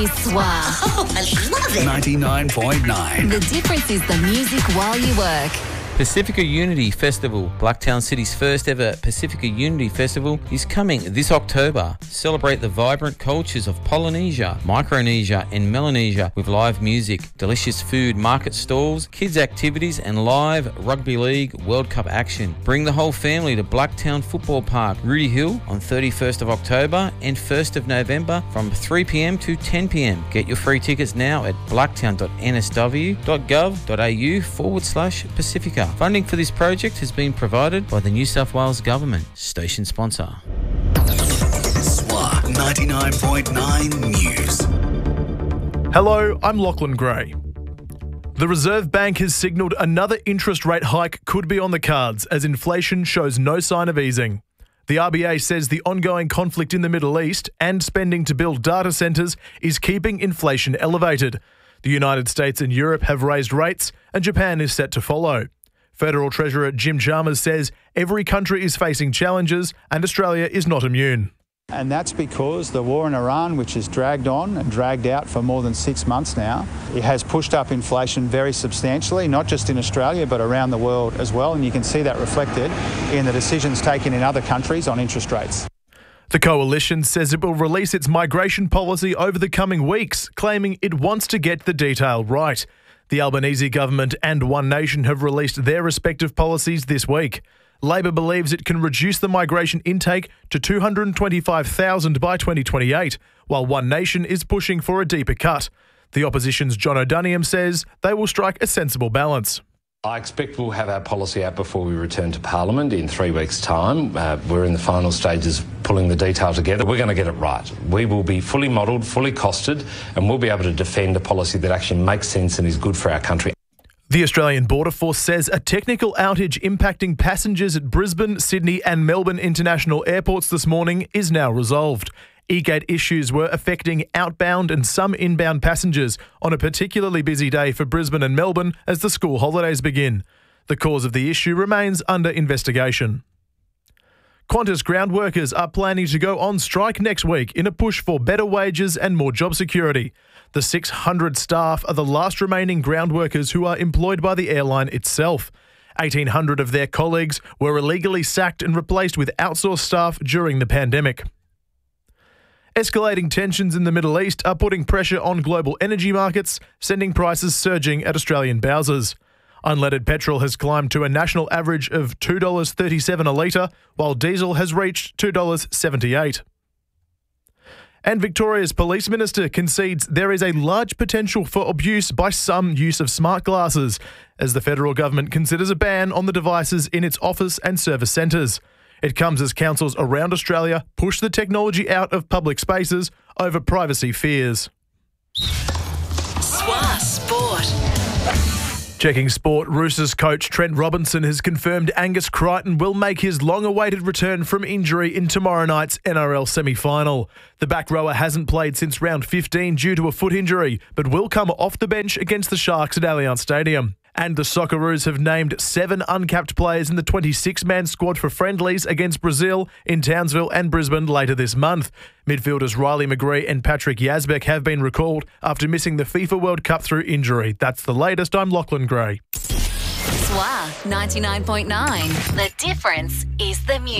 Soir. Oh, I love it. 99.9. The difference is the music while you work. Pacifica Unity Festival, Blacktown City's first ever Pacifica Unity Festival, is coming this October. Celebrate the vibrant cultures of Polynesia, Micronesia and Melanesia with live music, delicious food, market stalls, kids activities and live Rugby League World Cup action. Bring the whole family to Blacktown Football Park, Rudy Hill on 31st of October and 1st of November from 3pm to 10pm. Get your free tickets now at blacktown.nsw.gov.au/Pacifica. Funding for this project has been provided by the New South Wales Government. Station sponsor. SWR 99.9 News. Hello, I'm Lachlan Gray. The Reserve Bank has signalled another interest rate hike could be on the cards as inflation shows no sign of easing. The RBA says the ongoing conflict in the Middle East and spending to build data centres is keeping inflation elevated. The United States and Europe have raised rates and Japan is set to follow. Federal Treasurer Jim Chalmers says every country is facing challenges and Australia is not immune. And that's because the war in Iran, which has dragged on and dragged out for more than 6 months now, it has pushed up inflation very substantially, not just in Australia but around the world as well. And you can see that reflected in the decisions taken in other countries on interest rates. The coalition says it will release its migration policy over the coming weeks, claiming it wants to get the detail right. The Albanese government and One Nation have released their respective policies this week. Labor believes it can reduce the migration intake to 225,000 by 2028, while One Nation is pushing for a deeper cut. The opposition's John O'Doniam says they will strike a sensible balance. I expect we'll have our policy out before we return to Parliament in 3 weeks' time. We're in the final stages of pulling the detail together. We're going to get it right. We will be fully modelled, fully costed, and we'll be able to defend a policy that actually makes sense and is good for our country. The Australian Border Force says a technical outage impacting passengers at Brisbane, Sydney and Melbourne international airports this morning is now resolved. E-gate issues were affecting outbound and some inbound passengers on a particularly busy day for Brisbane and Melbourne as the school holidays begin. The cause of the issue remains under investigation. Qantas ground workers are planning to go on strike next week in a push for better wages and more job security. The 600 staff are the last remaining ground workers who are employed by the airline itself. 1,800 of their colleagues were illegally sacked and replaced with outsourced staff during the pandemic. Escalating tensions in the Middle East are putting pressure on global energy markets, sending prices surging at Australian bowsers. Unleaded petrol has climbed to a national average of $2.37 a litre, while diesel has reached $2.78. And Victoria's Police Minister concedes there is a large potential for abuse by some use of smart glasses, as the federal government considers a ban on the devices in its office and service centres. It comes as councils around Australia push the technology out of public spaces over privacy fears. SWR Sport. Checking sport, Roosters coach Trent Robinson has confirmed Angus Crichton will make his long-awaited return from injury in tomorrow night's NRL semi-final. The back rower hasn't played since round 15 due to a foot injury, but will come off the bench against the Sharks at Allianz Stadium. And the Socceroos have named 7 uncapped players in the 26-man squad for friendlies against Brazil in Townsville and Brisbane later this month. Midfielders Riley McGree and Patrick Yazbek have been recalled after missing the FIFA World Cup through injury. That's the latest. I'm Lachlan Gray. SWR 99.9. The difference is the music.